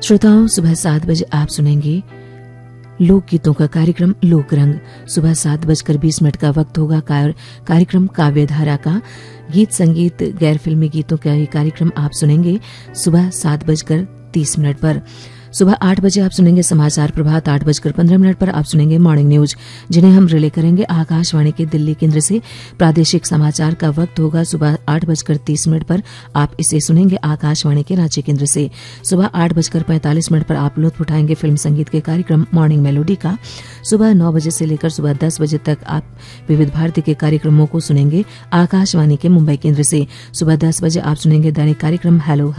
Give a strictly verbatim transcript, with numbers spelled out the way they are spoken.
श्रोताओं, सुबह सात बजे आप सुनेंगे लोक गीतों का कार्यक्रम लोक रंग। सुबह सात बजकर बीस मिनट का वक्त होगा कार्यक्रम काव्य धारा का। गीत संगीत गैर फिल्मी गीतों का ये कार्यक्रम आप सुनेंगे सुबह सात बजकर तीस मिनट पर। सुबह आठ बजे आप सुनेंगे समाचार प्रभात। आठ बजकर पंद्रह मिनट पर आप सुनेंगे मॉर्निंग न्यूज, जिन्हें हम रिले करेंगे आकाशवाणी के दिल्ली केंद्र से। प्रादेशिक समाचार का वक्त होगा सुबह आठ बजकर तीस मिनट पर, आप इसे सुनेंगे आकाशवाणी के रांची केंद्र से। सुबह आठ बजकर पैंतालीस मिनट पर आप लुत्फ उठाएंगे फिल्म संगीत के कार्यक्रम मॉर्निंग मेलोडी का। सुबह नौ बजे से लेकर सुबह दस बजे तक आप विविध भारती के कार्यक्रमों को सुनेंगे आकाशवाणी के मुंबई केंद्र से। सुबह दस बजे आप सुनेंगे दैनिक कार्यक्रम हेलो